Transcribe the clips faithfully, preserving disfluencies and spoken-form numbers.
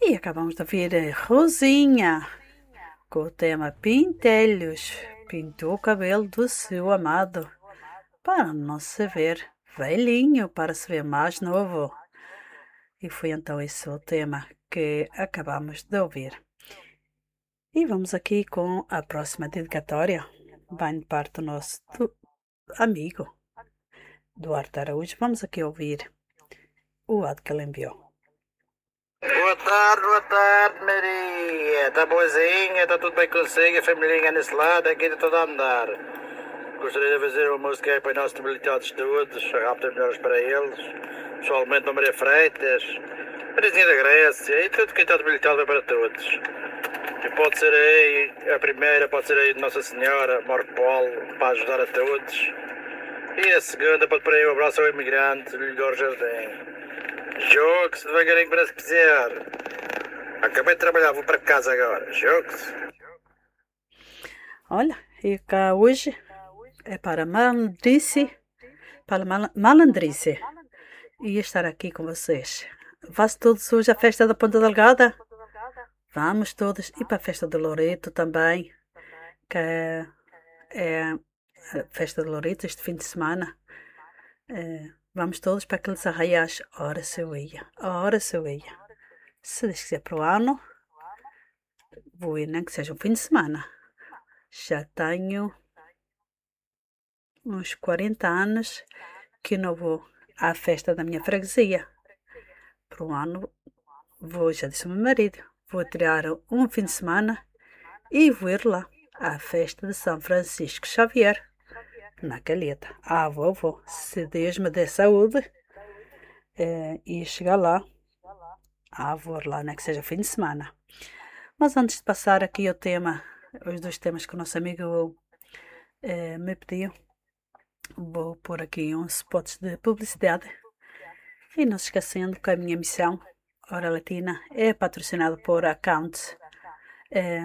E acabamos de ouvir a Rosinha com o tema Pintelhos. Pintou o cabelo do seu amado para não se ver velhinho, para se ver mais novo. E foi então esse o tema que acabamos de ouvir. E vamos aqui com a próxima dedicatória. Vai de parte do nosso do amigo Duarte Araújo. Vamos aqui ouvir o áudio que ele enviou. Boa tarde, boa tarde, Maria. Está boazinha? Está tudo bem consigo? A família nesse lado, aqui está tudo a andar. Gostaria de fazer uma música aí para os nossos debilitados todos, rápidas melhores para eles. Pessoalmente, a Maria Freitas, Marizinha da Grécia e tudo que está debilitado é para todos. E pode ser aí, a primeira pode ser aí de Nossa Senhora, Marco Polo, para ajudar a todos. E a segunda pode por aí um abraço ao imigrante, Lilhor Jardim. Jogue-se devagarinho para se quiser. Acabei de trabalhar, vou para casa agora. Jogue-se. Olha, e cá hoje é para malandrice, para mal- malandrice. E estar aqui com vocês. Vá-se todos hoje à festa da Ponta Delgada? Vamos todos. E para a festa de Loreto também, que é, é a festa de Loreto este fim de semana. É, vamos todos para aqueles arraiais. Ora se eu ia, ora se eu ia. Se Deus quiser para o ano, vou ir, nem que seja um fim de semana. Já tenho uns quarenta anos que não vou à festa da minha freguesia. Para o ano, vou, já disse ao meu marido, vou tirar um fim de semana e vou ir lá à festa de São Francisco Xavier. Na Calheta. Ah, vou, vou. Se Deus me der saúde é, e chegar lá, ah, vou lá, não é que seja fim de semana. Mas antes de passar aqui o tema, os dois temas que o nosso amigo é, me pediu, vou pôr aqui uns spots de publicidade. E não se esquecendo que a minha missão, Hora Latina, é patrocinada por Accounts, é,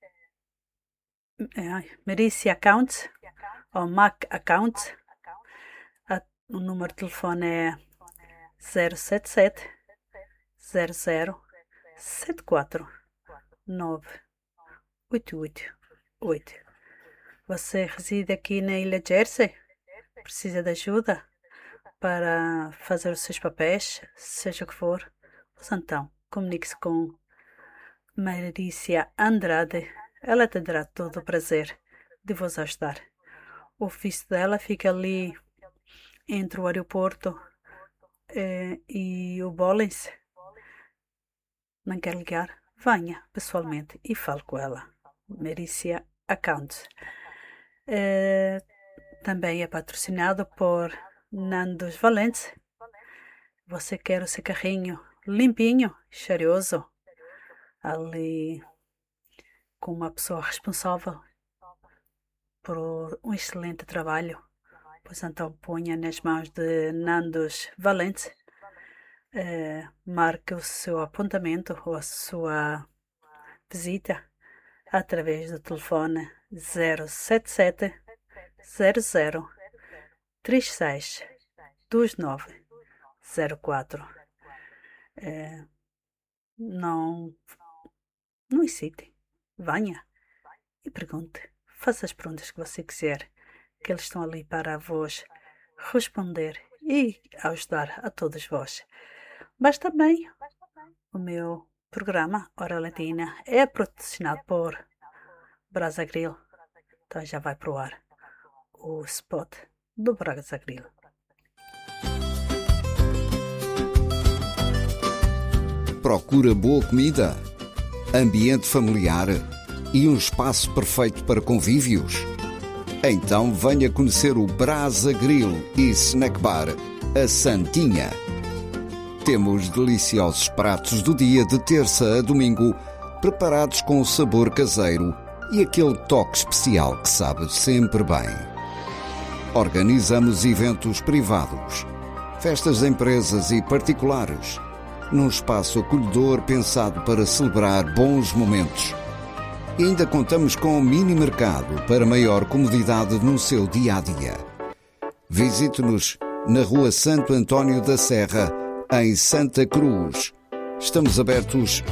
é, Merici Accounts, ou Mac Account. A- o número de telefone é zero sete sete zero zero sete quatro nove oito oito oito. Você reside aqui na Ilha Jersey? Precisa de ajuda para fazer os seus papéis, seja o que for? Pois então, comunique-se com Marícia Andrade. Ela te dará todo o prazer de vos ajudar. O ofício dela fica ali entre o aeroporto eh, e o Bollins. Não quer ligar? Venha pessoalmente e fale com ela. Marícia Accounts. Eh, também é patrocinado por Nandos Valentes. Você quer o seu carrinho limpinho, cheiroso, ali com uma pessoa responsável por um excelente trabalho? Pois então ponha nas mãos de Nandos Valente, eh, marque o seu apontamento ou a sua visita através do telefone zero sete sete zero zero três seis dois nove zero quatro. Eh, não, não hesite, venha e pergunte, faça as perguntas que você quiser, que eles estão ali para vos responder e ajudar a todos vós. Mas também o meu programa Hora Latina é patrocinado por Brasa Grill. Então já vai para o ar o spot do Brasa Grill. Procura boa comida, ambiente familiar e um espaço perfeito para convívios? Então venha conhecer o Brasa Grill e Snack Bar, a Santinha. Temos deliciosos pratos do dia de terça a domingo, preparados com sabor caseiro e aquele toque especial que sabe sempre bem. Organizamos eventos privados, festas de empresas e particulares, num espaço acolhedor pensado para celebrar bons momentos. E ainda contamos com um mini mercado para maior comodidade no seu dia-a-dia. Visite-nos na Rua Santo António da Serra, em Santa Cruz. Estamos abertos